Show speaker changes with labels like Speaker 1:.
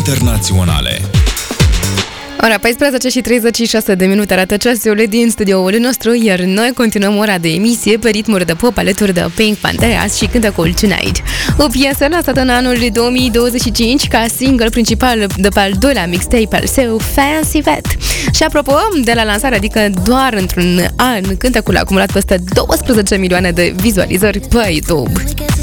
Speaker 1: internaționale.
Speaker 2: Ora 14 și 36 de minute arată ceasul din studioul nostru, iar noi continuăm ora de emisie pe ritmuri de pop alături de Pink Panthers și cântecul Tonight. O piesă lansată în anul 2025 ca single principal de pe al doilea mixtape al său, Fancy Vet. Și apropo, de la lansare, adică doar într-un an, cântecul a acumulat peste 12 milioane de vizualizări pe YouTube.